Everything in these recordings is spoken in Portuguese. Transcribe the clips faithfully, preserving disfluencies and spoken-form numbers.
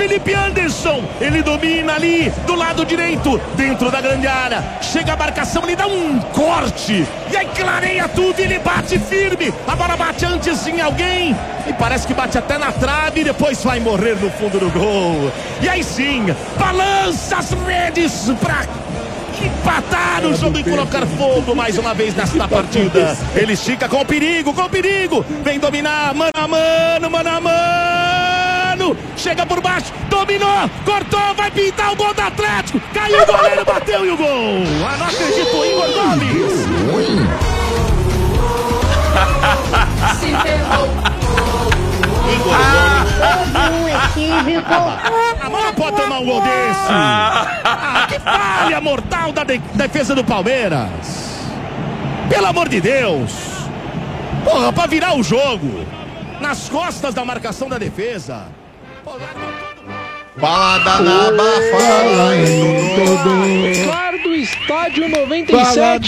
Felipe Anderson, ele domina ali do lado direito, dentro da grande área, chega a marcação, ele dá um corte, e aí clareia tudo, ele bate firme, a bola bate antes em alguém, e parece que bate até na trave, e depois vai morrer no fundo do gol, e aí sim, balança as redes pra empatar o jogo e colocar fogo mais uma vez nesta partida. Ele estica com perigo, com perigo, vem dominar, mano a mano, mano a mano, chega por baixo, dominou, cortou, vai pintar o gol do Atlético, caiu o goleiro, bateu e o gol. Ah, não acredito, Igor Gomes. Se ferrou. Igor Gomes. A mão pode tomar um gol desse. Ah, que falha mortal da de defesa do Palmeiras. Pelo amor de Deus. Porra, pra virar o jogo. Nas costas da marcação da defesa. Fala Danaba, fala em todo. Claro do Estádio noventa e sete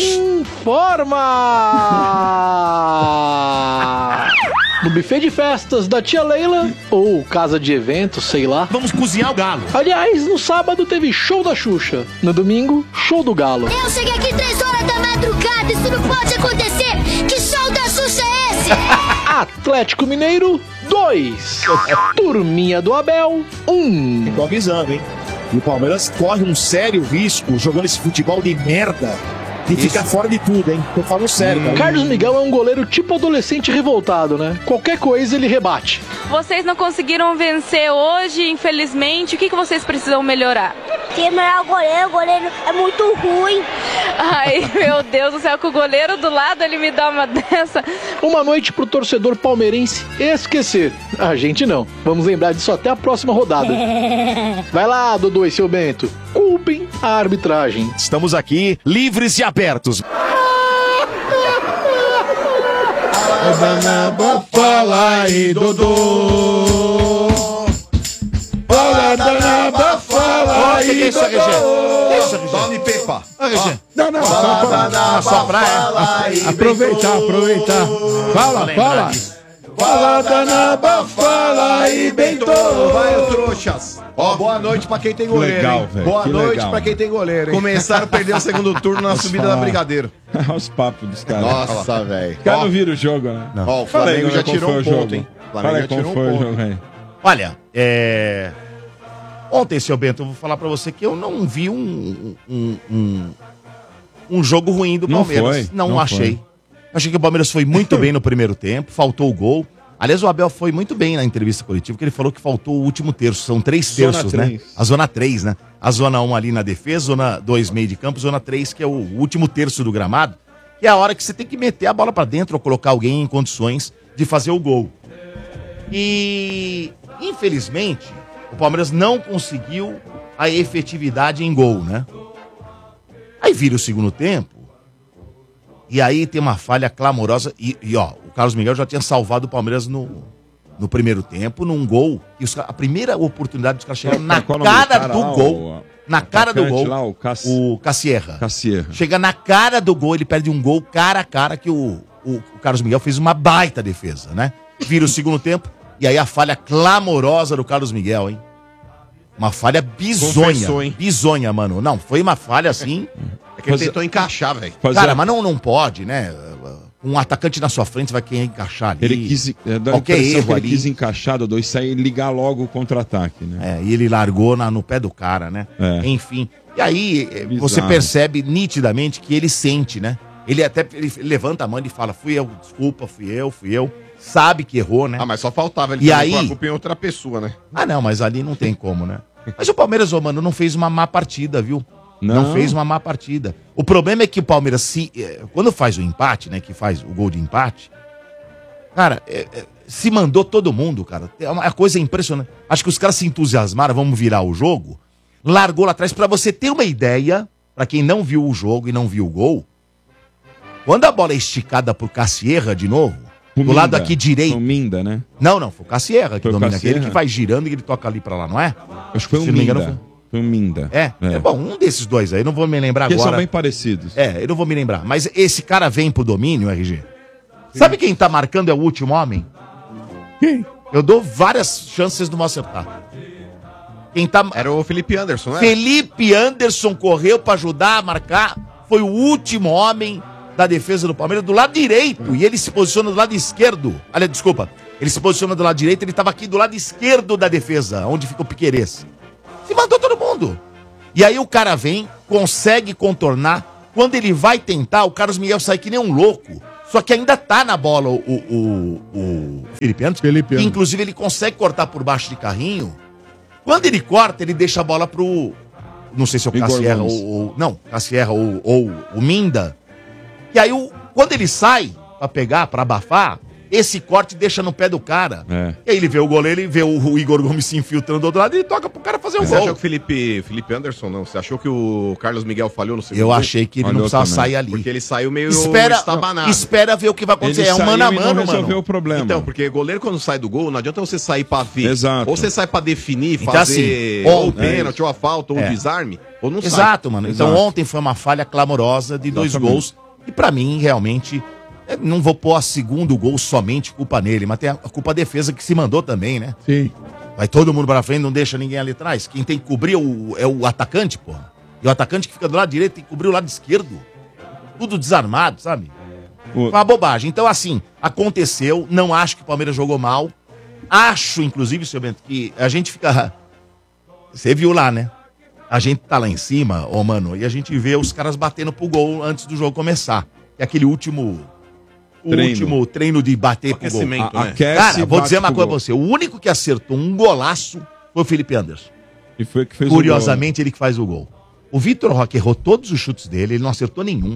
informa. No buffet de festas da tia Leila, ou casa de eventos, sei lá. Vamos cozinhar o galo. Aliás, no sábado teve show da Xuxa. No domingo, show do Galo. Eu cheguei aqui três horas da madrugada, isso não pode acontecer. Que show da Xuxa é esse? Atlético Mineiro, dois. Turminha do Abel, um. Tô avisando, hein? E o Palmeiras corre um sério risco jogando esse futebol de merda. E fica fora de tudo, hein? Tô falando sério, cara. Carlos Miguel é um goleiro tipo adolescente revoltado, né? Qualquer coisa ele rebate. Vocês não conseguiram vencer hoje, infelizmente. O que, que vocês precisam melhorar? Tem melhor goleiro, o goleiro é muito ruim. Ai, meu Deus do céu, com o goleiro do lado ele me dá uma dessa. Uma noite pro torcedor palmeirense esquecer. A gente não. Vamos lembrar disso até a próxima rodada. Vai lá, Dodô e seu Bento. Culpem a arbitragem. Estamos aqui, livres e abertos. Danaba, fala aí, Dodô. Fala Danaba, fala aí, Dodô. Tome Pepa. Não, não, só, só pra aproveitar, aproveitar. Fala, fala. Fala Danaba, fala aí, Bento. Vai, trouxas. Ó, boa noite pra quem tem goleiro, legal, hein? véio, Boa que noite legal, pra quem tem goleiro, hein? Começaram a perder o segundo turno na subida da Brigadeiro. Olha os papos dos caras. Nossa, velho. Os caras não viram o jogo, né? Não. Ó, o Flamengo aí, já tirou um ponto, hein? O Flamengo Fala já como tirou foi um o ponto. jogo aí. Olha, é... Ontem, seu Bento, eu vou falar pra você que eu não vi um, um, um, um jogo ruim do Não Palmeiras. foi, não, não achei. foi. Achei que o Palmeiras foi muito bem no primeiro tempo, faltou o gol. Aliás, o Abel foi muito bem na entrevista coletiva, porque ele falou que faltou o último terço. São três Zona terços, né? três. A zona três, né? A zona um ali na defesa, zona dois meio de campo, zona três, que é o último terço do gramado, que é a hora que você tem que meter a bola pra dentro ou colocar alguém em condições de fazer o gol. E, infelizmente, o Palmeiras não conseguiu a efetividade em gol, né? Aí vira o segundo tempo, e aí tem uma falha clamorosa, e, e ó, o Carlos Miguel já tinha salvado o Palmeiras no, no primeiro tempo, num gol, e os, a primeira oportunidade dos caras chegaram na Qual o nome cara cara do lá, gol, o- na o cara do atacante gol, lá, o Cass- o Cassierra. Cassierra. Chega na cara do gol, ele perde um gol cara a cara que o, o, o Carlos Miguel fez uma baita defesa, né? Vira o segundo tempo, e aí a falha clamorosa do Carlos Miguel, hein? Uma falha bizonha, Confessou, hein? bizonha, mano. Não, foi uma falha assim... É que ele Fazer- tentou encaixar, velho. Fazer- Cara, mas não, não pode, né? Um atacante na sua frente, você vai querer encaixar ali. Ele quis, é, dá a Qualquer impressão erro que ele ali. quis encaixar, Dodô, e sair e ligar logo o contra-ataque, né? É, e ele largou na- no pé do cara, né? É. Enfim. E aí, eh, Bizarro. você percebe nitidamente que ele sente, né? Ele até ele levanta a mão e fala, fui eu, desculpa, fui eu, fui eu. Sabe que errou, né? Ah, mas só faltava ele E também aí- pôr a culpa em outra pessoa, né? Ah, não, mas ali não tem como, né? Mas o Palmeiras, ô, mano, não fez uma má partida, viu? Não. Não. fez uma má partida. O problema é que o Palmeiras, se, eh, quando faz o empate, né? Que faz o gol de empate, cara, eh, eh, se mandou todo mundo, cara. É uma coisa impressionante. Acho que os caras se entusiasmaram, vamos virar o jogo. Largou lá atrás. Pra você ter uma ideia, pra quem não viu o jogo e não viu o gol, quando a bola é esticada pro Cassierra de novo, O do lado Minda. aqui direito. O Minda, né? Não, não, foi o Cassierra que Foi o domina Cassierra? aquele que vai girando e ele toca ali pra lá, não é? Acho que foi o Se não me engano, Minda. Foi o Minda. É, é, bom, um desses dois aí, não vou me lembrar Porque são agora. bem parecidos. É, eu não vou me lembrar. Mas esse cara vem pro domínio, R G. Sabe quem tá marcando é o último homem? Quem? Eu dou várias chances de não acertar. Quem tá... Era o Felipe Anderson, né? Felipe Anderson correu pra ajudar a marcar. Foi o último homem da defesa do Palmeiras do lado direito. E ele se posiciona do lado esquerdo. Aliás, desculpa. Ele se posiciona do lado direito, ele tava aqui do lado esquerdo da defesa, onde fica o Piquerez. Se mandou todo mundo. E aí o cara vem, consegue contornar. Quando ele vai tentar, o Carlos Miguel sai que nem um louco. Só que ainda tá na bola o, o, o Felipe Anderson. Felipe Anderson. Inclusive ele consegue cortar por baixo de carrinho. Quando ele corta, ele deixa a bola pro... Não sei se é o Cassierra ou, ou... Não, Cassierra ou, ou o Minda. E aí, o, quando ele sai pra pegar, pra abafar, esse corte deixa no pé do cara. É. E aí ele vê o goleiro, ele vê o, o Igor Gomes se infiltrando do outro lado e ele toca pro cara fazer o Mas gol. você achou que o Felipe, Felipe Anderson, não? Você achou que o Carlos Miguel falhou no segundo Eu gol? achei que ele Olha, não precisava também. sair ali. Porque ele saiu meio Espera, estabanado. espera ver o que vai acontecer. Ele É um saiu mano a e não mano, resolveu mano. o problema. Então, porque goleiro quando sai do gol, não adianta você sair pra ver. Exato. Ou você sai pra definir, Então, fazer assim, ou o ontem- pênalti, ou a falta, ou o É. desarme, ou não sai. Exato, mano. Então Exato. ontem foi uma falha clamorosa de dois Exatamente. gols. E pra mim, realmente, eu não vou pôr a segundo gol somente culpa nele, mas tem a culpa da defesa que se mandou também, né? Sim. Vai todo mundo pra frente, não deixa ninguém ali atrás. Quem tem que cobrir é o, é o atacante, porra. E o atacante que fica do lado direito tem que cobrir o lado esquerdo. Tudo desarmado, sabe? O- Foi uma bobagem. Então, assim, aconteceu. Não acho que o Palmeiras jogou mal. Acho, inclusive, seu Bento, que a gente fica... Você viu lá, né? A gente tá lá em cima, ô mano, e a gente vê os caras batendo pro gol antes do jogo começar. É aquele último... O Treino. último treino de bater pro gol. Aquecimento, A- né? aquece Cara, e vou bate dizer uma pro coisa pra gol. você. O único que acertou um golaço foi o Felipe Anderson. E foi que fez o Curiosamente, ele que faz o gol. O Vitor Roque errou todos os chutes dele, ele não acertou nenhum.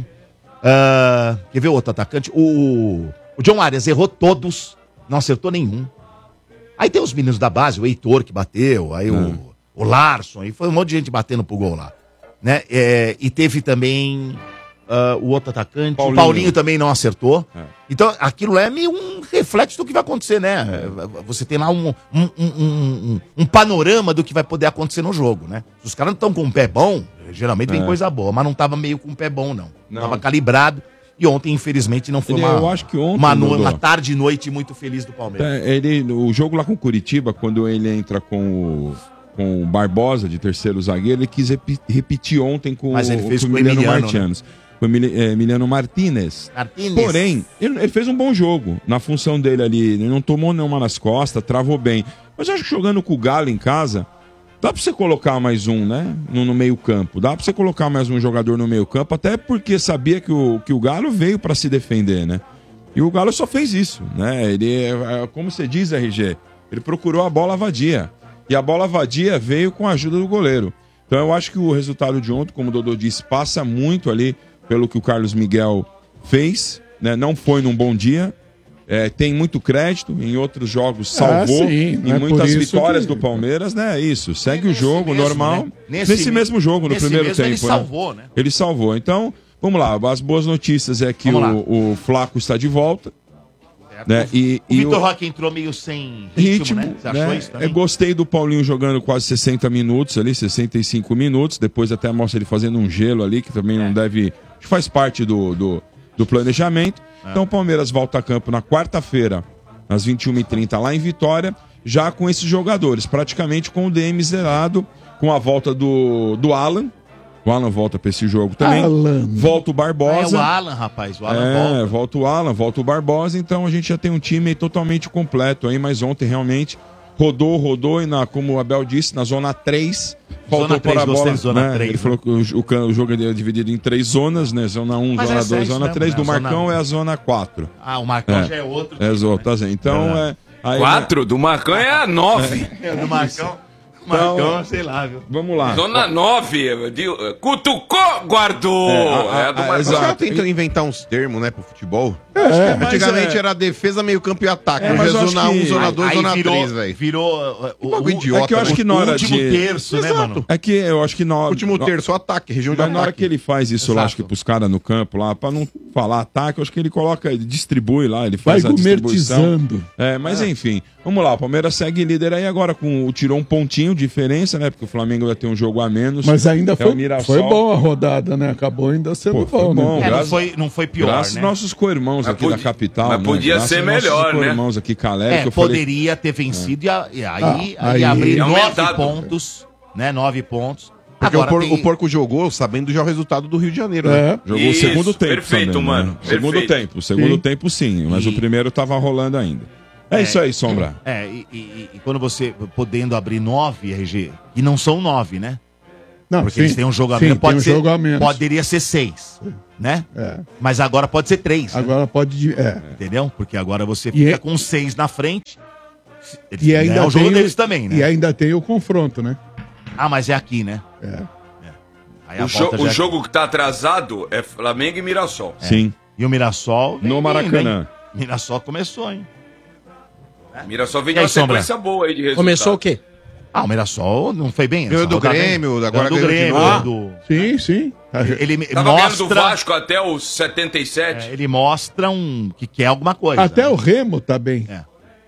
Ah, quer ver o outro atacante? O, o John Arias errou todos, não acertou nenhum. Aí tem os meninos da base, o Heitor que bateu, aí o, o Larson, aí foi um monte de gente batendo pro gol lá. Né? É, e teve também ah, o outro atacante, Paulinho. o Paulinho também não acertou. É. Então, aquilo lá é meio um reflexo do que vai acontecer, né? Você tem lá um, um, um, um, um panorama do que vai poder acontecer no jogo, né? Se os caras não estão com o pé bom, geralmente vem É. coisa boa, mas não tava meio com o pé bom, não. Não. Tava calibrado. E ontem, infelizmente, não foi Ele- uma, eu acho que ontem, uma, no- Dodô. uma tarde e noite muito feliz do Palmeiras. É, ele, o jogo lá com o Curitiba, quando ele entra com o, com o Barbosa de terceiro zagueiro, ele quis repi- repetir ontem com, Mas ele fez com com o o Emiliano Emiliano, Martins. Com o Emili- é, Emiliano Martinez. Martínez. Porém, ele, ele fez um bom jogo na função dele ali. Ele não tomou nenhuma nas costas, travou bem. Mas eu acho que jogando com o Galo em casa, dá pra você colocar mais um, né? No, no meio-campo. Dá pra você colocar mais um jogador no meio-campo, até porque sabia que o, que o Galo veio pra se defender, né? E o Galo só fez isso, né? Ele, é, como você diz, R G, ele procurou a bola vadia. E a bola vadia veio com a ajuda do goleiro. Então eu acho que o resultado de ontem, como o Dodô disse, passa muito ali pelo que o Carlos Miguel fez, né? Não foi num bom dia. É, tem muito crédito, em outros jogos salvou, Ah, sim, não em é por muitas isso vitórias que- do Palmeiras, né? É isso, segue o nesse jogo mesmo, normal. né? Nesse, Nesse mesmo jogo, no nesse primeiro mesmo tempo. ele salvou, né? Ele salvou. Então, vamos lá, as boas notícias é que Vamos lá. o, o Flaco está de volta. Né? E, O e Vitor Roque entrou meio sem ritmo, ritmo, né? Você achou né? isso também? Eu gostei do Paulinho jogando quase sessenta minutos ali, sessenta e cinco minutos. Depois até mostra ele fazendo um gelo ali, que também É. não deve. Acho que faz parte do, do, do planejamento. É. Então o Palmeiras volta a campo na quarta-feira, às vinte e uma e trinta, lá em Vitória, já com esses jogadores, praticamente com o D M zerado, com a volta do, do Alan. O Alan volta para esse jogo também. Alan. Volta o Barbosa. É o Alan, rapaz. O Alan É, volta. volta o Alan, volta o Barbosa, então a gente já tem um time aí totalmente completo aí, mas ontem realmente rodou, rodou e na, como o Abel disse, na zona três, faltou Zona três, para a bola. gostei de zona né? três, Ele né? falou que o, o, can- o jogo é dividido em três zonas, né? Zona um, Mas zona essa é dois, isso zona mesmo, três. né? Do Zona Marcão um. é a zona quatro. Ah, o Marcão É. já é outro. É, outro, tá certo. Então é. aí, Quatro? Do Marcão é a nove. É, do Marcão. Então, Marcão, sei lá, viu? Vamos lá. Zona nove. De, cutucou, guardou. É, É, a- a- a do a- Marcão. Os exato. caras tentam inventar uns termos, né, pro futebol. É, mas Antigamente é- era defesa, meio campo e ataque. É, Hoje mas é eu acho zona um, que- zona dois, Aí zona virou, três, velho. virou uh, o, bagulho o- idiota, É que eu acho né? que na hora último de. terço, né, mano? É que eu acho que na hora. Último terço, ataque, região de Mas na hora ataque. que ele faz isso, eu Exato. acho que pros caras no campo lá, pra não falar ataque, eu acho que ele coloca, ele distribui lá, ele Vai faz a distribuição. gourmetizando. É, mas enfim, vamos lá, o Palmeiras segue líder aí agora, com, tirou um pontinho de diferença, né? Porque o Flamengo vai ter um jogo a menos. Mas ainda É o foi, Mirassol. foi bom a rodada, né? Acabou ainda sendo Pô, foi bom, bom, né? É, não, graças- foi, não foi pior, Graças né? aos nossos co-irmãos Mas aqui podia- da capital, mas né? podia Graças ser aos nossos melhor, né? co-irmãos aqui, Caleb, É, que eu falei. poderia ter vencido e, a- e aí, Ah, aí aí- abrir E nove aumentado. pontos. né? Nove pontos. Porque Agora o, por- tem- o Porco jogou sabendo já o resultado do Rio de Janeiro, É. né? Jogou o segundo tempo perfeito, também, mano, né? Segundo perfeito. tempo. O segundo Sim. tempo, sim. Mas E- o primeiro tava rolando ainda. É, isso aí, Sombra. É, e, e- e quando você podendo abrir nove, R G, e não são nove, né? Não, Porque sim. eles têm um jogo a Sim, menos. Pode tem um ser, jogo a menos. poderia ser seis, né? É. Mas agora pode ser três, né? Agora pode. É. Entendeu? Porque agora você E fica é- com seis na frente. Eles- E ainda é o jogo tem deles também, né? E ainda tem o confronto, né? Ah, mas é aqui, né? É. Aí a O, jo- volta já o é- jogo que tá atrasado é Flamengo e Mirassol. Sim. E o Mirassol... vem No vindo, Maracanã. hein? Mirassol começou, hein? Mirassol vem E aí, numa Sombra? sequência boa aí de resultado. Começou o quê? Ah, o Mirassol não foi bem. Ganhou essa do rodada, hein? Grêmio, agora Ganhou do ganhou de Grêmio. novo. do- Sim, sim. Ele me- Tava ganhando do mostra, Vasco até os setenta e sete. é, ele mostra um que quer alguma coisa. Até né? o Remo tá bem. É.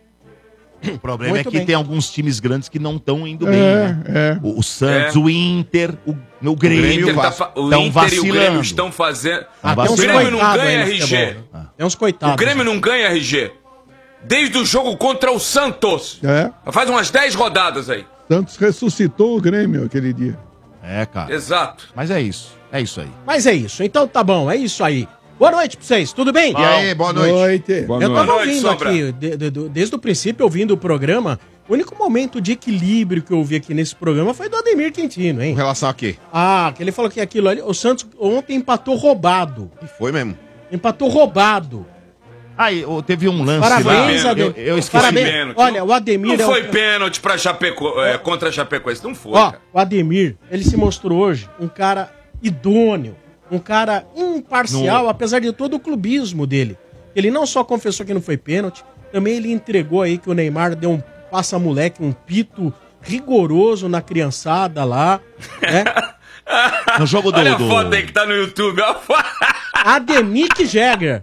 O problema Muito é que bem. tem alguns times grandes que não estão indo bem, É, né? é. O, o Santos, É. o Inter, o, o O Grêmio, Inter, tá fa- o estão Inter e o vacilando. Grêmio estão fazendo. Ah, tem o uns Grêmio não coitados ganha aí no R G. futebol. Tem uns coitados. O Grêmio não ganha R G. Desde o jogo contra o Santos. É. Faz umas dez rodadas aí. Santos ressuscitou o Grêmio aquele dia. É, cara. Exato. Mas é isso. É isso aí. Mas é isso. Então tá bom, é isso aí. Boa noite pra vocês, tudo bem? E aí, boa noite. Noite. Boa Eu noite. tava noite, ouvindo Sombra. aqui, de- de- do- desde o princípio, ouvindo o programa, o único momento de equilíbrio que eu vi aqui nesse programa foi do Ademir Quintino, Em hein? relação a quê? Ah, que ele falou que aquilo ali, o Santos ontem empatou roubado. E foi mesmo. Empatou roubado. Aí, ô, teve um lance Parabéns, lá. Ademir. Eu, eu esqueci. Parabéns. Pênalti. Olha, o Ademir Não é o- foi pênalti pra Chapeco, é, contra a Chapecoense. Não foi, Ó, cara. o Ademir, ele se mostrou hoje um cara idôneo, um cara imparcial, apesar de todo o clubismo dele. Ele não só confessou que não foi pênalti, também ele entregou aí que o Neymar deu um passa-moleque, um pito rigoroso na criançada lá, né? No jogo do... Olha a do- foto aí que tá no YouTube. Ó. Ademir Jäger.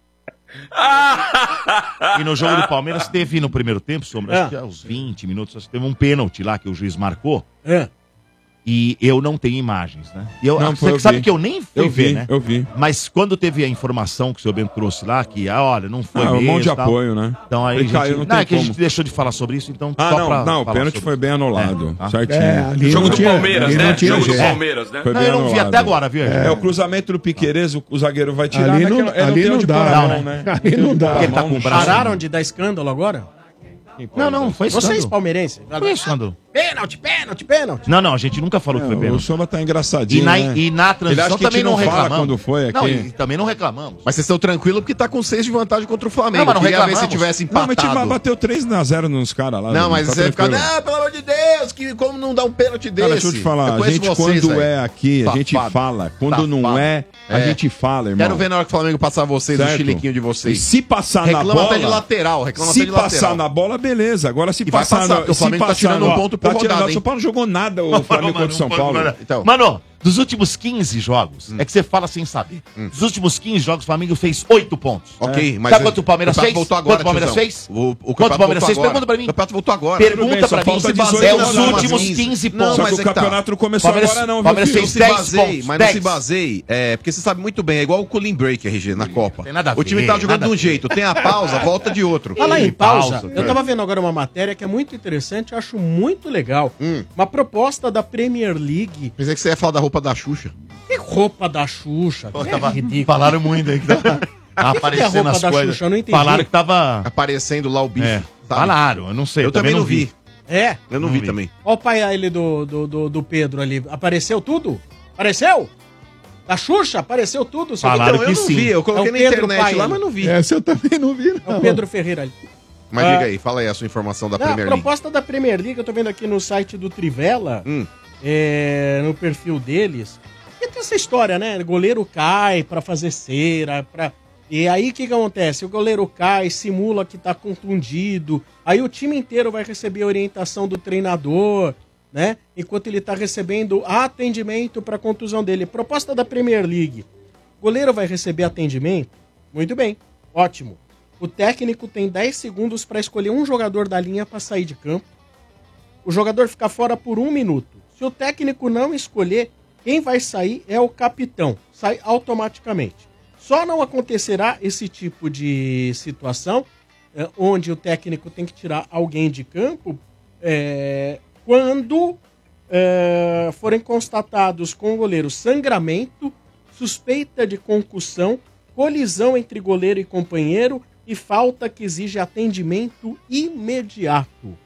E no jogo do Palmeiras teve no primeiro tempo, Sombra, acho que É. aos vinte minutos, acho que teve um pênalti lá que o juiz marcou. É. E eu não tenho imagens, né? E eu, Não, você foi, eu sabe vi. que eu nem fui Eu ver, vi, né? eu vi. Mas quando teve a informação que o seu Bento trouxe lá, que, ah, olha, não foi Ah, um mesmo, monte de tal. apoio, né? Então aí Ele a gente... caiu, não não, tem é que a como. gente deixou de falar sobre isso, então Ah, só não, pra não, o falar pênalti sobre foi bem anulado. É, tá? Certinho. É, ali Jogo não do tinha, Palmeiras, ali né? não tinha Jogo do jeito. Palmeiras, né? Foi Não, bem eu não vi anulado. até agora, viu? É, o cruzamento do Piqueires, o, o zagueiro vai tirar, Ali mas não- que ele ali tem não onde dá, pôr a não, mão, né? né? Ali não dá. Porque ele tá com o braço... Pararam de dar escândalo agora? Não, não, foi Vocês, escândalo. palmeirenses. Foi escândalo. Pênalti, pênalti, pênalti. Não, não, a gente nunca falou que foi O pênalti. Sombra tá engraçadinho, E na, né? e na Ele acha transição que a também gente não não fala reclamamos. quando foi Não, aqui. e também não reclamamos. Mas vocês estão tranquilos porque tá com seis de vantagem contra o Flamengo. Não, mas não Queria ver se reclamamos. tivesse Não, mas empatado. tipo, bateu três a zero nos caras lá. Não, mas tá você vai ficar, tranquilo. ah, pelo amor de Deus, que como não dá um pênalti desse? Cara, deixa eu te falar, a conheço gente vocês, quando velho. é aqui, a gente Safado. fala. Quando não Safado. é, a É. gente fala, irmão. Quero ver na hora que o Flamengo passar vocês, o Certo? chiliquinho de E vocês. se passar Reclama na bola... até de lateral, reclama se até de passar lateral. na bola, beleza. Agora se E vai passar... passar, na- porque o se Flamengo tá passar tirando no- um ponto por tá tirando- rodada, hein? São Paulo não jogou nada, o Flamengo contra o São Paulo. Mano, Então. Mano, dos últimos quinze jogos, é que você fala sem saber. Dos últimos quinze jogos, o Flamengo fez oito pontos. Ok, mas... Sabe quanto o Palmeiras fez? campeonato voltou agora, Quanto o Palmeiras tiozão. fez? O, o Quanto o campeonato Palmeiras voltou fez? agora. Pergunta pra mim. O campeonato voltou agora. Pergunta Tudo bem, pra só mim. falta Se dezoito baseia os rodadas. últimos quinze. quinze Não, pontos. Só mas que é o que tá. campeonato não começou Palmeiras- agora não, viu, Palmeiras filho? Não fez se dez baseie, pontos, mas não dez. se baseie, é, porque você sabe muito bem, é igual o cooling break, R G, na Copa. Tem nada a O time ver, tá jogando nada de um a ver. jeito, tem a pausa, volta de outro. Fala em Ih, pausa, pausa, eu cara. tava vendo agora uma matéria que é muito interessante, eu acho muito legal. Hum. Uma proposta da Premier League. Pensei que você ia falar da roupa da Xuxa. Que roupa da Xuxa? Pô, que tava- ridículo. Falaram muito aí. Que tava aparecendo roupa as da coisas. Xuxa? Eu não entendi. Falaram que tava... Aparecendo lá o bicho. É, sabe? falaram, eu não sei. Eu também não vi. É? Eu não, Não vi, vi. também. Olha o pai ele do, do, do, do Pedro ali. Apareceu tudo? Apareceu? Da Xuxa? Apareceu tudo? seu Falaram Pedro? Então, eu que não sim. vi, eu coloquei É o na Pedro, internet pai, lá, ele. mas não vi. Essa eu também não vi, É não. o Pedro Ferreira ali. Mas Ah. diga aí, fala aí a sua informação da Não, a Premier League. proposta da Premier League, eu tô vendo aqui no site do Trivela, Hum. é, no perfil deles. E tem essa história, né? O goleiro cai pra fazer cera, pra... E aí o que que acontece? O goleiro cai, simula que tá contundido, aí o time inteiro vai receber a orientação do treinador, né? Enquanto ele tá recebendo atendimento pra contusão dele. Proposta da Premier League. O goleiro vai receber atendimento? Muito bem, ótimo. O técnico tem dez segundos para escolher um jogador da linha para sair de campo. O jogador fica fora por um minuto. Se o técnico não escolher, quem vai sair é o capitão. Sai automaticamente. Só não acontecerá esse tipo de situação, é, onde o técnico tem que tirar alguém de campo, é, quando é, forem constatados com o goleiro sangramento, suspeita de concussão, colisão entre goleiro e companheiro e falta que exige atendimento imediato.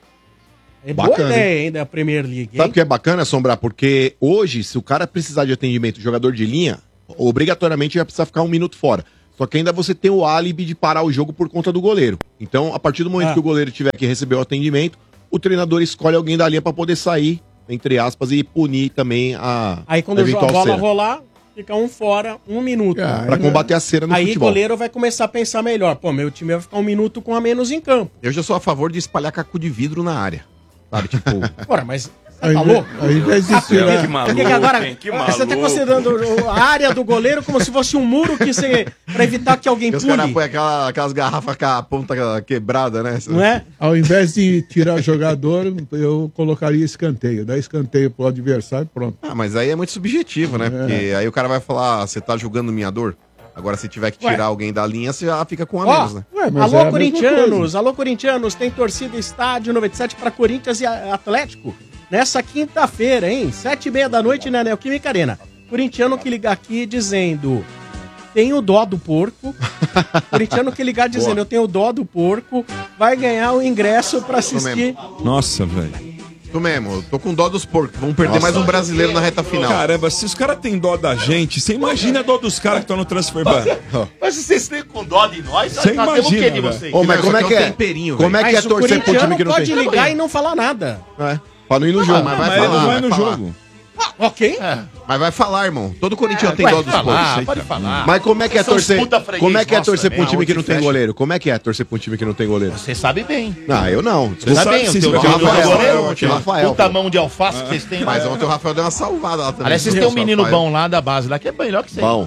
É boa Bacana, ideia, hein, da Premier League, hein? Sabe o que é bacana, Sombrar? Porque hoje, se o cara precisar de atendimento, jogador de linha, obrigatoriamente vai precisar ficar um minuto fora. Só que ainda você tem o álibi de parar o jogo por conta do goleiro. Então, a partir do momento Ah. que o goleiro tiver que receber o atendimento, o treinador escolhe alguém da linha pra poder sair, entre aspas, e punir também a Aí quando a eventual bola cera. rolar, fica um fora, um minuto. Ah, Pra combater a cera no Aí o futebol. goleiro vai começar a pensar melhor. Pô, meu time vai ficar um minuto com a menos em campo. Eu já sou a favor de espalhar caco de vidro na área. Sabe, tipo... Porra, mas Aí, tá louco? Ao invés de tirar... Que maluco, Por que que agora hein? Que você tá maluco. considerando o- a área do goleiro como se fosse um muro que você, pra evitar que alguém E os caras pule? põem aquela- aquelas garrafas com a ponta quebrada, né? Não é? Ao invés de tirar jogador, eu colocaria escanteio. Dá escanteio pro adversário e pronto. Ah, mas aí é muito subjetivo, né? Porque aí o cara vai falar, ah, você tá julgando minha dor? Agora, se tiver que tirar Ué. alguém da linha, você já fica com a Ó, menos, né? Ué, mas é alô, a mesma corintianos, coisa. alô, corintianos, tem torcida estádio noventa e sete para Corinthians e a- Atlético nessa quinta-feira, hein? Sete e meia da noite na Neoquímica Arena. Corintiano que ligar aqui dizendo, tenho dó do porco. Corintiano que ligar dizendo, eu tenho dó do porco, vai ganhar o ingresso para assistir. Nossa, velho. Tu mesmo, eu tô com dó dos porcos. Vamos perder Nossa. mais um brasileiro na reta final. Caramba, se os caras têm dó da gente, você imagina a dó dos caras que estão no transfer ban. Mas se vocês têm com dó de nós, Você nós temos o imagina, quê de velho. vocês? Ô, mas como é que é? Temperinho, Como é que é Mas o torcer pro corintiano time que não pode tem? ligar e não falar nada. É, pra não ir no Ah, jogo. mas Mas vai Mas ele falar, não vai vai no falar. jogo. Ok? Mas vai falar, irmão. Todo corintiano tem Pode dó dos falar, porcos. pode falar. Mas como é que é São os torcer? puta freguês Como é que é nossos torcer pra um também, time que não aonde tem fecha. goleiro? Como é que é torcer pra um time que não tem goleiro? Você sabe bem. Não, eu não. Você sabe bem, o sim, teu sim, time Rafael, do Rafael, goleiro, Rafael, Rafael, puta pô. mão de alface que vocês têm lá. Mas ontem o Rafael deu uma salvada lá também. Aliás, vocês têm um menino Rafael. bom lá da base lá que é melhor que você. Bom.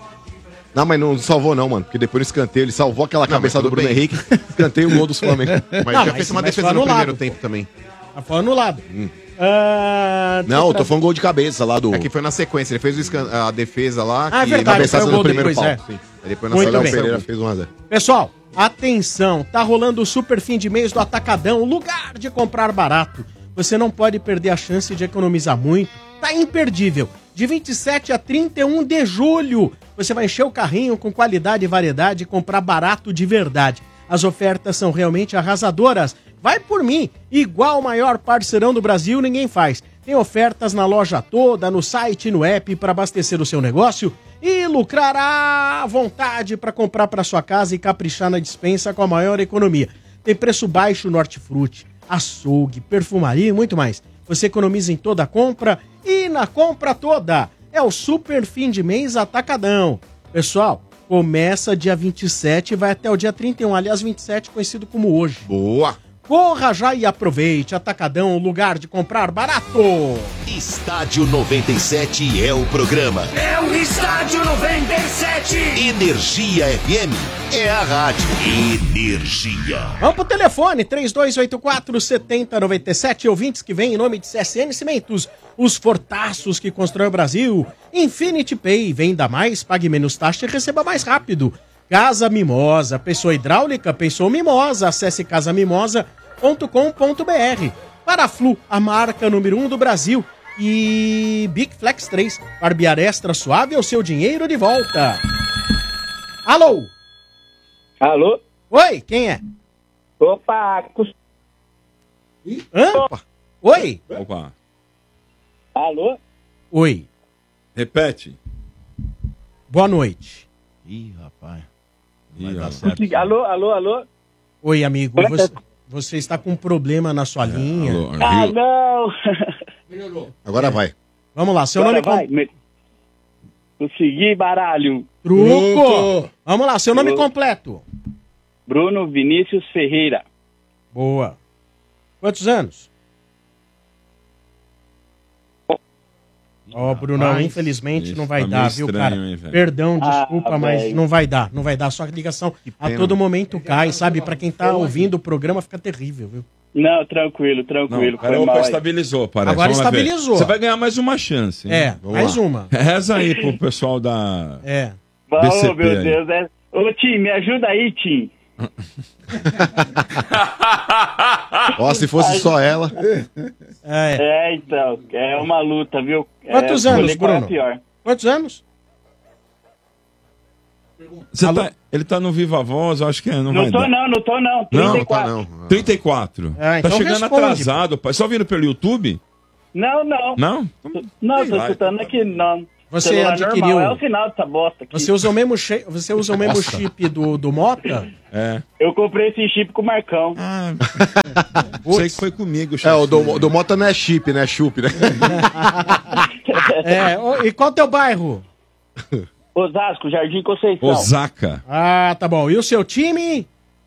Não, mas não salvou não, mano. Porque depois no escanteio ele salvou aquela Não, cabeça mas do tudo Bruno bem. Henrique. Escanteio o gol dos Flamengo. Mas Não, já mas- fez uma mas defesa foi no anulado, primeiro pô. tempo também. Ah, foi anulado. Ah, Não, eu tô tra- falando gol de cabeça lá do... É que foi na sequência, ele fez o escan- a defesa lá, Ah, é que verdade, cabeçaça foi o no gol primeiro depois, pau. é. Sim. Aí depois na Muito saída bem. o Pereira fez um a zero. Pessoal, atenção, tá rolando o super fim de mês do Atacadão, lugar de comprar barato. Você não pode perder a chance de economizar muito. Tá imperdível. De vinte e sete a trinta e um de julho, você vai encher o carrinho com qualidade e variedade e comprar barato de verdade. As ofertas são realmente arrasadoras. Vai por mim, igual o maior parceirão do Brasil, ninguém faz. Tem ofertas na loja toda, no site e no app para abastecer o seu negócio e lucrar à vontade para comprar para sua casa e caprichar na despensa com a maior economia. Tem preço baixo no hortifruti, açougue, perfumaria e muito mais. Você economiza em toda a compra e na compra toda. É o super fim de mês Atacadão. Pessoal, começa dia vinte e sete e vai até o dia trinta e um. Aliás, vinte e sete conhecido como hoje. Boa! Corra já e aproveite. Atacadão, lugar de comprar barato. Estádio noventa e sete é o programa. É o Estádio noventa e sete. Energia F M é a rádio. Energia. Vamos pro telefone, três dois oito quatro, sete zero nove sete, ouvintes que vêm em nome de C S N Cimentos, os fortaços que constroem o Brasil. Infinity Pay, venda mais, pague menos taxa e receba mais rápido. Casa Mimosa, pessoa hidráulica, pensou Mimosa, acesse casa mimosa ponto com ponto b r. Paraflu, a marca número um do Brasil. E Big Flex três, barbear extra suave ao seu dinheiro de volta. Alô? Alô? Oi, quem é? Opa! cus- Hã? Oi? Opa. Alô? Oi. Repete. Boa noite. Ih, rapaz. Ih, ó. Consegui- Alô, alô, alô? Oi, amigo. Você, você está com um problema na sua linha. Alô, Ah, Rio. não! Agora vai. Vamos lá, seu Agora nome vai. com... me- Consegui, baralho. Truco. Vamos lá, seu nome Truco. completo. Bruno Vinícius Ferreira. Boa. Quantos anos? Ó, Brunão, Rapaz, infelizmente isso não vai tá dar, meio viu, estranho, cara? hein, velho? Perdão, desculpa, Ah, mas velho. não vai dar, não vai dar. Sua ligação a pena. todo momento cai, sabe? Pra quem tá ouvindo o programa fica terrível, viu? Não, tranquilo, Não, tranquilo. cara, foi opa, mal aí. estabilizou, parece. Agora Vamos lá ver. estabilizou. Você vai ganhar mais uma chance, hein? É, Vamos mais lá. uma. Reza aí pro pessoal da... É. Oh, B C P meu aí. Deus, é... Ô, Tim, me ajuda aí, Tim. Ó, se fosse só ela. É. então. É uma luta, viu? Quantos é, anos, escolher qual é a Bruno? pior. Quantos anos? Você tá- ele tá no Viva Voz, eu acho que é. Não, Não vai tô dar. não, não tô não. Não, trinta e quatro. não. trinta e quatro. Ah, então tá chegando responde, atrasado, pai. Só vindo pelo YouTube? Não, não. Não? Não, tô vai. escutando aqui, não. Você Celular adquiriu- normal, é o sinal dessa bosta aqui. Você usa o mesmo, chi- você usa o mesmo Nossa. chip do, do Mota? É. Eu comprei esse chip com o Marcão. Ah, sei que foi comigo, É, o do, do Mota não é chip, né? Chup, né? É, ô, e qual é o teu bairro? Osasco, Jardim Conceição. Osaka. Ah, tá bom. E o seu time?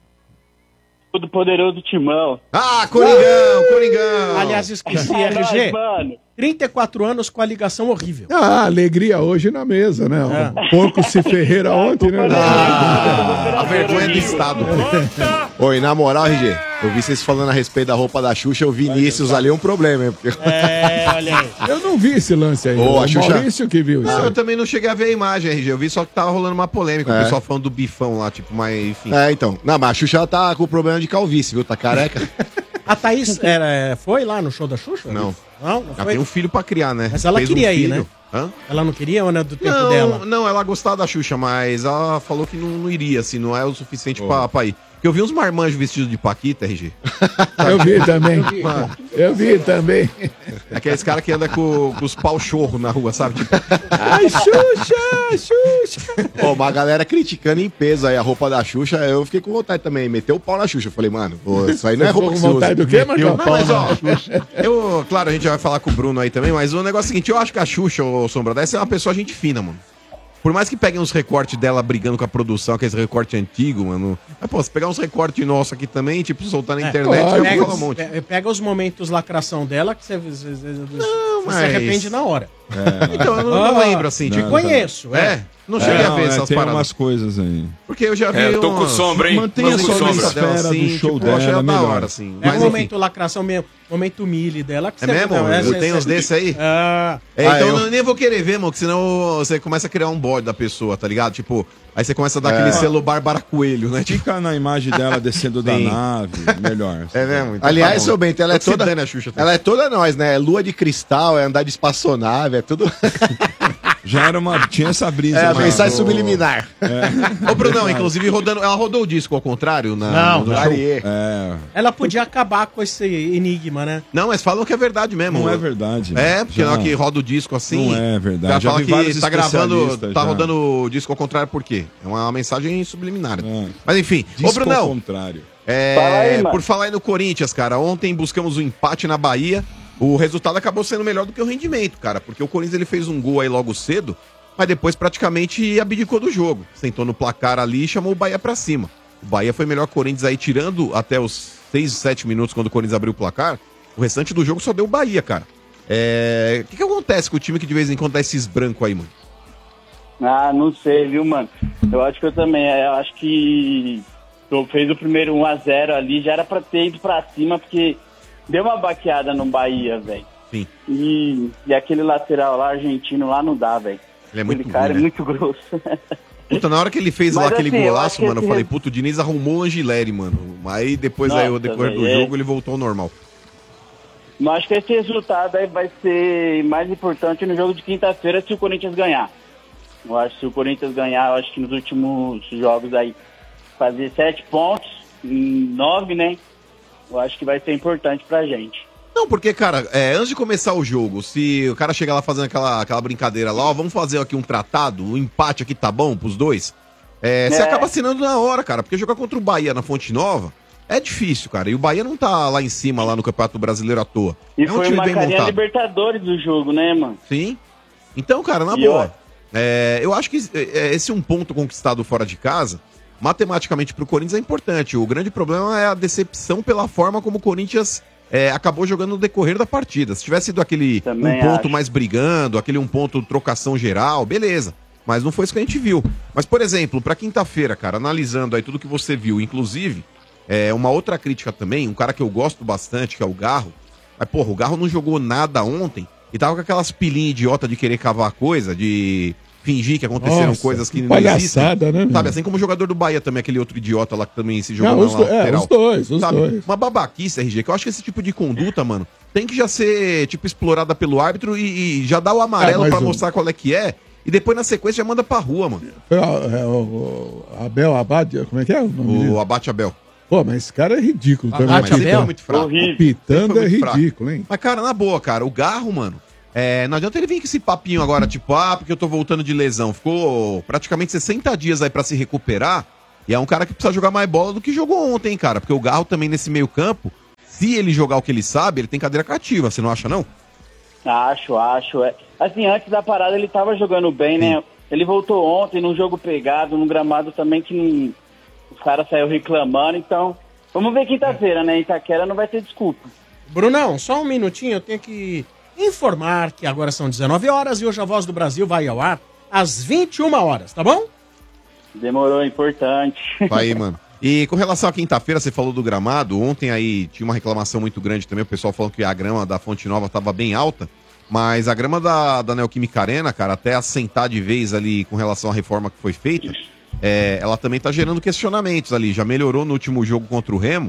Todo poderoso Timão. Ah, Coringão, Coringão. Aliás, esqueci, É R G. nóis, mano. trinta e quatro anos com a ligação horrível. Ah, alegria hoje na mesa, né? O porco se Ferreira ontem, né? Ah, a vergonha do Estado. Oi, na moral, R G, eu vi vocês falando a respeito da roupa da Xuxa, o Vinícius ali é um problema, hein? Porque... É, olha aí. Eu não vi esse lance aí. Ô, a o Xuxa- Maurício que viu isso Não, aí. eu também não cheguei a ver a imagem, R G. Eu vi só que tava rolando uma polêmica. É. O pessoal falando do bifão lá, tipo, mas enfim. É, então. Não, mas a Xuxa ela tá com problema de calvície, viu? Tá careca. A Thaís era, foi lá no show da Xuxa? Não. Não, não Ela foi? tem um filho pra criar, né? Mas ela Fez um queria ir, filho. né? Hã? Ela não queria ou não é do tempo Não, dela? não, ela gostava da Xuxa, mas ela falou que não, não iria, assim, não é o suficiente pra, pra ir. Porque eu vi uns marmanjos vestidos de Paquita, R G. Eu vi também. Eu vi também. Aqueles caras que andam com, com os pau chorro na rua, sabe? Tipo, Ai, Xuxa, Xuxa. Ó, uma galera criticando em peso aí a roupa da Xuxa, eu fiquei com vontade também, meteu o pau na Xuxa. Eu falei, mano, pô, isso aí não é Você roupa ficou que com você vontade usa. do quê, Meteu Marcão? o pau mas na ó, Xuxa. eu, claro, a gente já vai falar com o Bruno aí também, mas o negócio é o seguinte, eu acho que a Xuxa, ô Sombra, dessa é uma pessoa gente fina, mano. Por mais que peguem uns recortes dela brigando com a produção, aqueles recortes antigos, mano. Mas, pô, se pegar uns recortes nossos aqui também, tipo, soltar na internet, É, eu pega, vou falar um monte. pe- pega os momentos lacração dela que você, você, você- você mas- se arrepende na hora. Então, eu não, não Ah, lembro, assim. Te tipo, conheço, é. É, não cheguei a ver é, essas tem paradas. umas coisas aí. Porque eu já vi É, eu tô umas- com sombra, hein? Mantenha umas só a entrevistas esfera dela, do assim, show tipo, eu achei dela, da melhor. hora, assim. É Mas, o enfim. momento lacração mesmo, momento milho dela. Que É você- mesmo? não, essa- Tem uns essa- desses aí? Ah, É, Ah, então eu- eu nem vou querer ver, mano, que senão você começa a criar um bode da pessoa, tá ligado? Tipo, aí você começa a dar É. aquele selo Bárbara Coelho, né? Tipo, Fica na imagem dela descendo da Sim. nave, melhor. é mesmo? Então Aliás, tá bom. seu Bento, ela é Então se toda. dane a Xuxa, tá? Ela é toda nós, né? É lua de cristal, é andar de espaçonave, é tudo. Já era uma. Tinha essa brisa. É a mas- mensagem o- subliminar. Ô, Brunão, inclusive, rodando, ela rodou o disco ao contrário? Na, Não, no não. show? Ariê. É, ela podia acabar com esse enigma, né? Não, mas falam que é verdade mesmo. não é verdade. É, porque Já- na hora que roda o disco assim. Não é verdade. Já, Já fala vi vários que tá gravando, especialistas tá já. rodando o disco ao contrário por quê? É uma mensagem subliminar. É. Mas enfim, ô Disco ao Brunão, contrário. é, Fala aí, mano. por falar aí no Corinthians, cara, ontem buscamos um empate na Bahia. O resultado acabou sendo melhor do que o rendimento, cara, porque o Corinthians ele fez um gol aí logo cedo, mas depois praticamente abdicou do jogo. Sentou no placar ali e chamou o Bahia pra cima. O Bahia foi melhor que o Corinthians aí, tirando até os seis, sete minutos quando o Corinthians abriu o placar. O restante do jogo só deu o Bahia, cara. É, o que, que acontece com o time que de vez em quando dá esses brancos aí, mano? Ah, não sei, viu, mano? Eu acho que eu também. Eu acho que eu fez o primeiro um a zero ali, já era pra ter ido pra cima, porque deu uma baqueada no Bahia, velho. Sim. E, e aquele lateral lá, argentino, lá não dá, velho. Ele é muito Aquele cara ruim, é né? muito grosso. Puta, na hora que ele fez Mas lá aquele assim, eu golaço, acho que mano, eu esse falei, res- puto, o Diniz arrumou o Angileri, mano. Aí depois, aí, o Nossa, decorrer do velho, é. jogo, ele voltou ao normal. Mas acho que esse resultado aí vai ser mais importante no jogo de quinta-feira se o Corinthians ganhar. Eu acho que se o Corinthians ganhar, eu acho que nos últimos jogos aí, fazer sete pontos, em nove, né? Eu acho que vai ser importante pra gente. Não, porque, cara, é, antes de começar o jogo, se o cara chegar lá fazendo aquela, aquela brincadeira lá, ó, vamos fazer aqui um tratado, um empate aqui tá bom pros dois, é, você É. acaba assinando na hora, cara, porque jogar contra o Bahia na Fonte Nova é difícil, cara, e o Bahia não tá lá em cima, lá no Campeonato Brasileiro à toa. E é um foi time uma bem carinha montado. Libertadores do jogo, né, mano? Sim. Então, cara, na E boa. É, eu acho que é, esse um ponto conquistado fora de casa, matematicamente pro Corinthians é importante. O grande problema é a decepção pela forma como o Corinthians é, acabou jogando no decorrer da partida. Se tivesse sido aquele Também um ponto acho. mais brigando, aquele um ponto trocação geral, beleza. Mas não foi isso que a gente viu. Mas, por exemplo, pra quinta-feira, cara, analisando aí tudo que você viu, inclusive, é, uma outra crítica também, um cara que eu gosto bastante, que é o Garro. Mas, porra, o Garro não jogou nada ontem e tava com aquelas pilinhas idiota de querer cavar coisa, de fingir que aconteceram Nossa, coisas que que não palhaçada, existem. né, meu? Sabe, assim como o jogador do Bahia também, aquele outro idiota lá que também se jogou Não, na os do- é, lateral. os dois, os Sabe? dois. Uma babaquice, R G, que eu acho que esse tipo de conduta, mano, tem que já ser, tipo, explorada pelo árbitro e, e já dá o amarelo É, mas pra o- mostrar qual é que é. E depois, na sequência, já manda pra rua, mano. Foi, ó, é, o, o Abel Abad, como é que é o nome dele? O Abate Abel. Pô, mas esse cara é ridículo Ah, também. mas ele Pitando- foi muito fraco. Pitando é Ele foi muito ridículo, fraco. hein? Mas, cara, na boa, cara, o Garro, mano, é, não adianta ele vir com esse papinho agora, tipo, ah, porque eu tô voltando de lesão. Ficou praticamente sessenta dias aí pra se recuperar. E é um cara que precisa jogar mais bola do que jogou ontem, cara. Porque o Garro também nesse meio campo, se ele jogar o que ele sabe, ele tem cadeira cativa. Você não acha, não? Acho, acho. É. Assim, antes da parada ele tava jogando bem, né? Ele voltou ontem num jogo pegado, num gramado também que não... os caras saíram reclamando, então... Vamos ver quinta-feira, né? Itaquera não vai ter desculpa. Brunão, só um minutinho, eu tenho que informar que agora são dezenove horas e hoje a Voz do Brasil vai ao ar às vinte e uma horas, tá bom? Demorou, importante. Vai aí, mano. E com relação à quinta-feira, você falou do gramado. Ontem aí tinha uma reclamação muito grande também. O pessoal falando que a grama da Fonte Nova tava bem alta. Mas a grama da, da Neoquímica Arena, cara, até assentar de vez ali com relação à reforma que foi feita, é, ela também tá gerando questionamentos ali. Já melhorou no último jogo contra o Remo,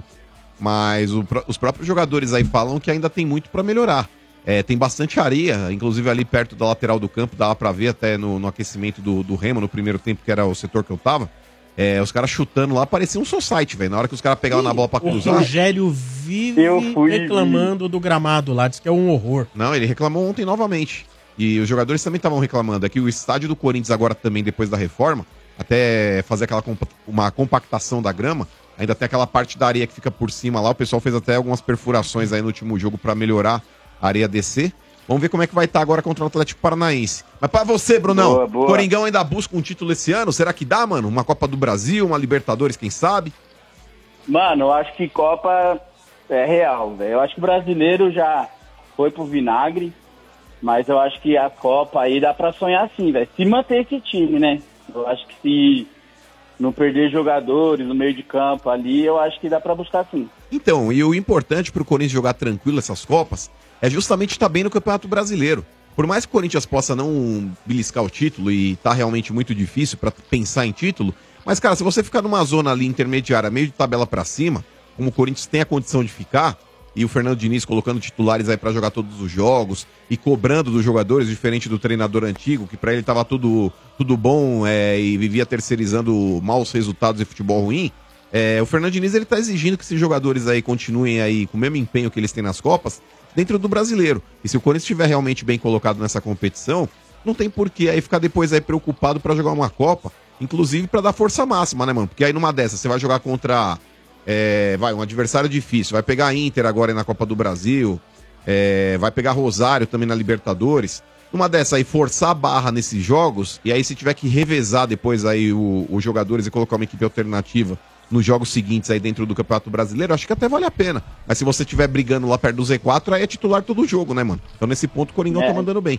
mas o pró- os próprios jogadores aí falam que ainda tem muito pra melhorar. É, tem bastante areia, inclusive ali perto da lateral do campo, dava pra ver até no, no aquecimento do, do Remo, no primeiro tempo, que era o setor que eu tava. É, os caras chutando lá, parecia um society, velho. Na hora que os caras pegavam na bola pra O cruzar. Rogério vive reclamando do gramado lá, diz que é um horror. Não, ele reclamou ontem novamente. E os jogadores também estavam reclamando. É que o estádio do Corinthians agora também, depois da reforma, até fazer aquela compa- uma compactação da grama, ainda tem aquela parte da areia que fica por cima lá. O pessoal fez até algumas perfurações aí no último jogo pra melhorar a areia descer. Vamos ver como é que vai estar agora contra o Atlético Paranaense. Mas pra você, Brunão, Boa, boa. Coringão ainda busca um título esse ano? Será que dá, mano? Uma Copa do Brasil, uma Libertadores, quem sabe? Mano, eu acho que Copa é real, velho. Eu acho que o brasileiro já foi pro vinagre, mas eu acho que a Copa aí dá pra sonhar sim, velho. Se manter esse time, né? Eu acho que se não perder jogadores no meio de campo ali, eu acho que dá pra buscar sim. Então, e o importante pro Corinthians jogar tranquilo essas Copas é justamente estar bem no Campeonato Brasileiro. Por mais que o Corinthians possa não beliscar o título e tá realmente muito difícil pra pensar em título, mas, cara, se você ficar numa zona ali intermediária, meio de tabela pra cima, como o Corinthians tem a condição de ficar, e o Fernando Diniz colocando titulares aí pra jogar todos os jogos e cobrando dos jogadores, diferente do treinador antigo, que pra ele tava tudo, tudo bom é, e vivia terceirizando maus resultados e futebol ruim, é, o Fernando Diniz ele tá exigindo que esses jogadores aí continuem aí com o mesmo empenho que eles têm nas Copas, dentro do brasileiro. E se o Corinthians estiver realmente bem colocado nessa competição, não tem porquê aí ficar depois aí preocupado pra jogar uma Copa, inclusive pra dar força máxima, né, mano? Porque aí numa dessas você vai jogar contra é, vai, um adversário difícil, vai pegar a Inter agora aí na Copa do Brasil, é, vai pegar Rosário também na Libertadores. Numa dessa aí, forçar a barra nesses jogos, e aí se tiver que revezar depois aí o- os jogadores e colocar uma equipe alternativa nos jogos seguintes aí dentro do Campeonato Brasileiro, acho que até vale a pena. Mas se você estiver brigando lá perto do Z quatro, aí é titular todo o jogo, né, mano? Então nesse ponto o Coringão É. tá mandando bem.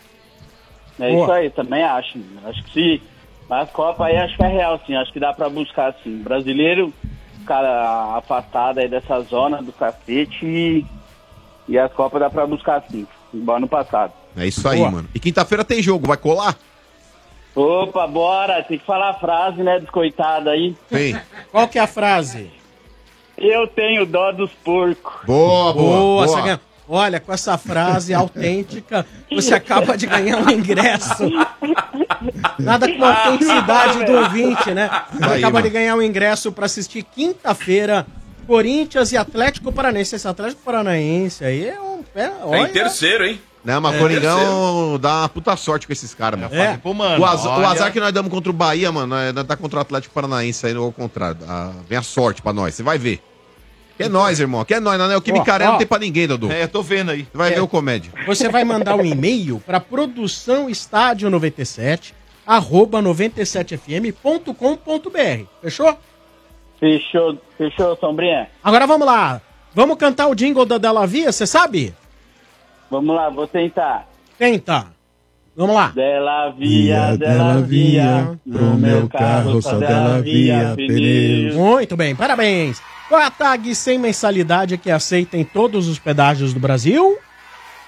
É Boa. isso aí, também acho. Acho que se as Copas aí acho que é real, sim. Acho que dá pra buscar, sim. Brasileiro, cara afastado aí dessa zona do cacete e, e as Copas dá pra buscar, sim. Igual ano passado. É isso aí, Boa. mano. E quinta-feira tem jogo, vai colar? Opa, bora. Tem que falar a frase, né, dos coitados aí. Tem. Qual que é a frase? Eu tenho dó dos porcos. Boa, Boa, você ganha- Olha, com essa frase autêntica, você acaba de ganhar um ingresso. Nada com a autenticidade do ouvinte, né? Você Aí, acaba mano. de ganhar um ingresso pra assistir quinta-feira Corinthians e Atlético Paranaense. Esse Atlético Paranaense aí é um... É, Tá olha, em terceiro, hein? Não, mas É, Coringão dá uma puta sorte com esses caras, mano. É. Pô, mano, o, azar, o olha- azar que nós damos contra o Bahia, mano, nós nós tá contra o Atlético Paranaense aí, no ao contrário. Ah, vem a sorte pra nós, você vai ver. Que é nós, irmão, que é nós, não é o que me Ó, carrega, ó. não tem pra ninguém, Dodô. É, eu tô vendo aí. Você vai É. ver o comédia. Você vai mandar um e-mail para produção estádio noventa e sete arroba noventa e sete f m ponto com ponto b r. Fechou? Fechou, fechou, Sombrinha? Agora vamos lá. Vamos cantar o jingle da Della Via, você sabe? Vamos lá, vou tentar. Tenta. Vamos lá. Della Via, Della Via, no meu carro só Della Via, pneus. Muito bem, parabéns. Qual é a tag sem mensalidade que aceita em todos os pedágios do Brasil?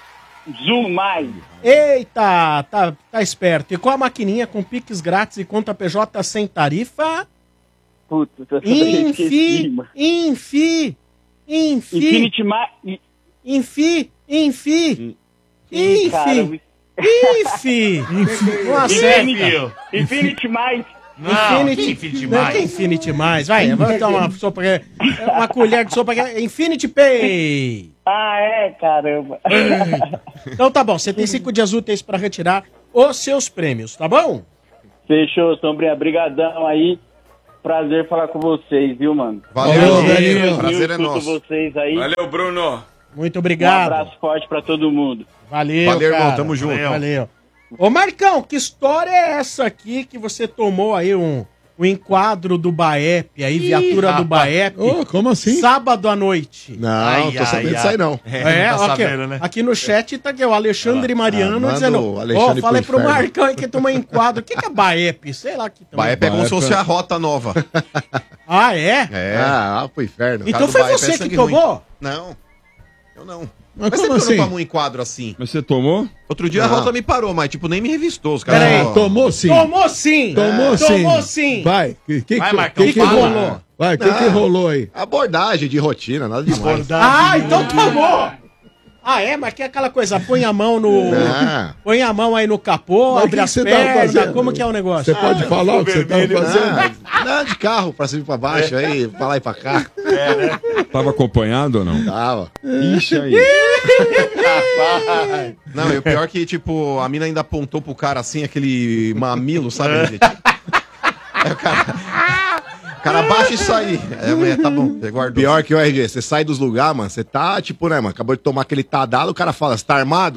Zoom mais. Eita, tá, tá esperto. E com a maquininha com Pix grátis e conta P J sem tarifa? Putz, essa daí eu esqueci, Infi, mano. infi, infi. Infinity mais. Infi, infi. Cara, Infi. Infi. Não acerta. Infinity, Infinity mais. Infinity, Infinity não é mais. que é Infinity mais. Vai, vamos dar uma sopa, uma colher de sopa que é Infinity Pay. Ah, é, caramba. Então tá bom, você tem cinco dias úteis pra retirar os seus prêmios, tá bom? Fechou, Sombrinha. Brigadão aí. Prazer falar com vocês, viu, mano? Valeu, velhinho. Eu Prazer é escuto nosso. vocês aí. Valeu, Bruno. Muito obrigado. Um abraço forte pra todo mundo. Valeu, Valeu, cara. irmão, tamo junto. Valeu. Valeu. Ô, Marcão, que história é essa aqui que você tomou aí um, um enquadro do Baep, aí, viatura do Baep? Ô, como assim? Sábado à noite. Não, Ai, tô ai, sabendo ai. disso aí não. É, tá ó, aqui, sabendo, né? aqui no chat tá aqui o Alexandre Mariano Ah, manda dizendo, o ó, Alexandre falei pro pro inferno. Marcão aí que tomou enquadro. O que que é Baep? Sei lá que Bahia é como se fosse a rota nova. Ah, é? É. Ah, pro inferno. Então foi você que tomou? Não, eu não. Mas Mas como sempre eu assim? não tomo um enquadro assim. Mas você tomou? Outro dia a Não. rota me parou, mas tipo, nem me revistou. Os caras. Peraí. Ó, Tomou sim. Tomou sim! Tomou sim. Tomou sim! Vai. Que, que, Vai, que, Marcão, que, que fala. rolou? Vai, o que, que Não. rolou aí? Abordagem de rotina, nada demais. Ah, então tomou! Ah, é? Mas que é aquela coisa, põe a mão no... Não. Põe a mão aí no capô, Mas abre que as que você tava pernas, fazendo? como que é o negócio? Você pode falar o que você tava fazendo? Não, não, de carro, pra cima e pra baixo, aí, pra lá e pra cá. Tava acompanhado ou não? Tava. Ixi, aí. Não, e o pior é que, tipo, a mina ainda apontou pro cara assim, aquele mamilo, sabe? gente? Aí o cara. O cara baixa isso aí. Aí a mulher, tá bom, você guardou. Pior que o R G, você sai dos lugares, mano, você tá, tipo, né, mano, acabou de tomar aquele tadalo, o cara fala, você tá armado?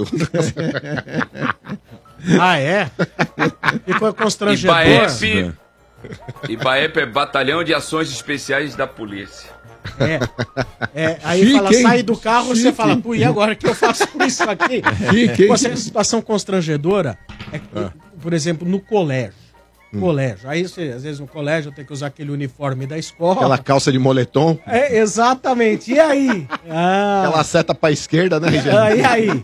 Ah, é? Ficou constrangedor. Ibaep, Ibaep é Batalhão de Ações Especiais da Polícia. É. É, aí Chique, fala, hein? sai do carro, você Chique. fala, pô, e agora que eu faço com isso aqui? Chique, hein? Você, a situação constrangedora é que, por exemplo, no colégio. Colégio. Aí você, às vezes no colégio tem que usar aquele uniforme da escola. Aquela calça de moletom, É, exatamente. E aí? Ah, aquela seta pra esquerda, né, R G? ah, e aí?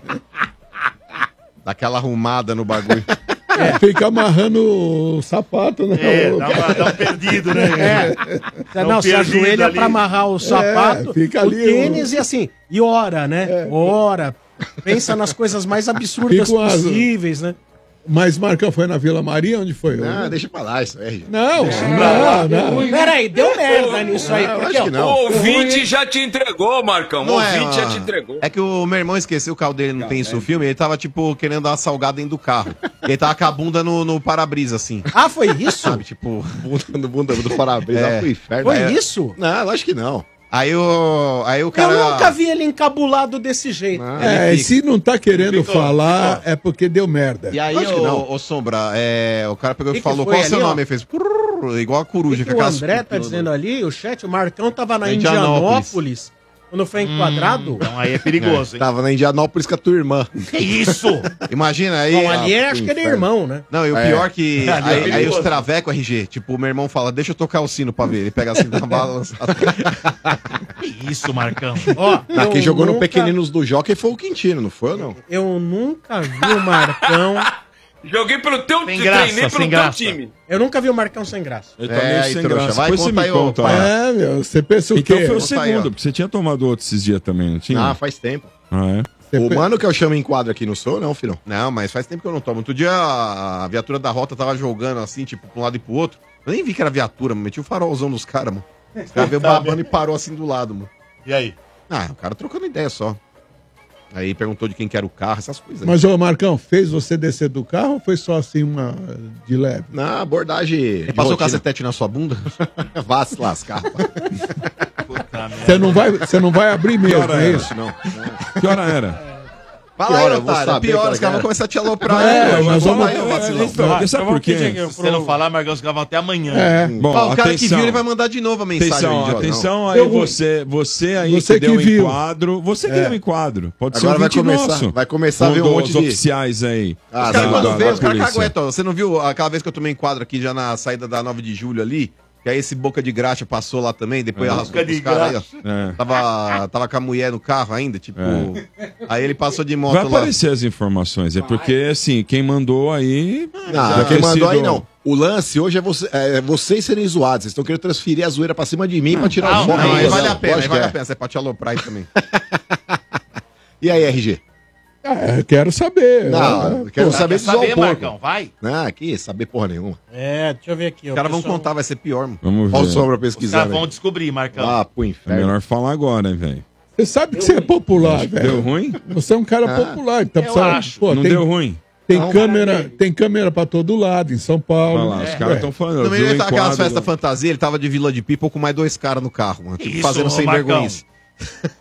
Daquela arrumada no bagulho. Fica amarrando o sapato, né? É, O- dá, uma, dá um perdido, né? É. um Não, se perdido ajoelha ali. pra amarrar o sapato, fica o ali, tênis e assim. E ora, né? Ora. Pensa nas coisas mais absurdas Fica um azul. possíveis, né? Mas Marcão foi na Vila Maria? Onde foi? Não, deixa pra lá isso, R G. Não, não, não. Peraí, deu merda nisso aí. Não, Porque, acho que ó, não. O ouvinte já te entregou, Marcão. O Não é, ouvinte já ó, te entregou. É que o meu irmão esqueceu, o carro dele não tem isso no filme, ele tava, tipo, querendo dar uma salgada dentro do carro. E ele tava com a bunda no, no para-brisa, assim. Ah, foi isso? Sabe, tipo... Bunda no bunda do para-brisa, É. lá pro inferno. Foi É. isso? Não, acho que não. Aí o, aí o cara... Eu nunca vi ele encabulado desse jeito. É, Ele fica. se não tá querendo Ficou, falar, é porque deu merda. E aí, Acho que não. ô, ô Sombra, é, o cara pegou e Que que falou, foi qual é o seu ali, ó? nome? Ele fez... prrr, igual a O coruja. que, que com o aquelas André tá pupilas, dizendo né? ali? O chat, o Marcão tava na Indianópolis. Indianópolis, quando foi enquadrado. Então aí é perigoso, hein? Tava na Indianópolis com a tua irmã. Que isso? Imagina aí... Bom, ali é, ah, acho que ele é inferno. irmão, né? Não, e o É. pior que... Ali é Aí, aí perigoso. os travecos, R G, tipo, o meu irmão fala, deixa eu tocar o sino pra ver. Ele pega assim, dá uma balança. Que isso, Marcão? Ó, Na quem eu jogou no nunca- Pequeninos do Jockey foi o Quintino, não foi ou não? Eu nunca vi o Marcão. Joguei pelo teu Sem time, graça, treinei pelo sem teu graça. time. Eu nunca vi o Marcão sem graça. Ele tá É, meio aí, sem trouxa, graça. vai, Depois você conta me aí, ô, conta. pai. lá. É, meu, você pensa o Então quê? foi o Conta aí, segundo, ó. porque você tinha tomado outro esses dias também, não tinha? Ah, faz tempo. Ah, é? Você O pe- mano que eu chamo em quadro aqui não sou, não, filhão. Não, mas faz tempo que eu não tomo. Outro dia a a viatura da rota tava jogando assim, tipo, pra um lado e pro outro. Eu nem vi que era viatura, mano. Meti o farolzão nos caras, mano. Os caras veio babando e parou assim do lado, mano. E aí? Ah, o cara trocando ideia só. Aí perguntou de quem que era o carro, essas coisas. Mas, ô Marcão, fez você descer do carro ou foi só assim uma de leve? Na abordagem. Ele passou o cacetete na sua bunda? Vá se lascar. Você não vai, você não vai abrir mesmo, hora é era? isso? Não. Que hora era? Fala aí, hora, eu vou otário. saber Pior, qual os que caras vão era. começar a te aloprar. É, aí, nós fala vamos- aí, ô vacilão. Então, porque sabe por quê? Se você não falar, Marcão, os caras vão até amanhã. É. Bom, Ah, o cara que atenção. viu, ele vai mandar de novo a mensagem. Atenção, idiota. atenção aí, Eu vou- você, você aí Você que deu que um viu. enquadro. Você que É. deu um enquadro. Pode Agora ser um vai vídeo começar- nosso. vai começar a ver um dos monte de- oficiais aí. Ah, Os da- caras quando da- vê, da os caras polícia. caguetam. Você não viu aquela vez que eu tomei enquadro aqui já na saída da nove de julho ali? Que aí esse boca de graxa passou lá também, depois É. arrastou Boca pros de caras aí, ó. graxa. É. Tava, tava com a mulher no carro ainda, tipo. É. Aí ele passou de moto Vai lá. aparecer as informações. É porque, assim, quem mandou aí. Não, deve quem ter mandou aí sido- não. O lance hoje é, você, é vocês serem zoados. Vocês estão querendo transferir a zoeira pra cima de mim pra tirar Não, o foco. não, aí Não, vale a pena, aí lógico vale que a é. pena. Você pode te aloprar aí também. E aí, R G? É, eu quero saber. Não, eu quero Pô, saber quer de zoar saber, o porco. Marcão? Vai. Ah, aqui, saber porra nenhuma. É, deixa eu ver aqui. Os caras vão contar, vai ser pior, mano. Vamos ver. Olha o Sombra Os pesquisando. caras vão aí. descobrir, Marcão. Ah, pro É inferno. melhor falar agora, hein, velho. Você sabe que você é popular, velho. Deu ruim? Você é um cara Ah, popular. Então, eu precisa- acho. pô, Não tem, deu ruim. Tem Não, câmera, tem câmera pra todo lado, em São Paulo. Olha lá, os É. caras estão falando. No meio viu ele o tava aquelas enquadro festas lá. fantasia, ele tava de Vila de People com mais dois caras no carro, mano. Tipo, Isso, fazendo ô, sem Marcão. vergonhice.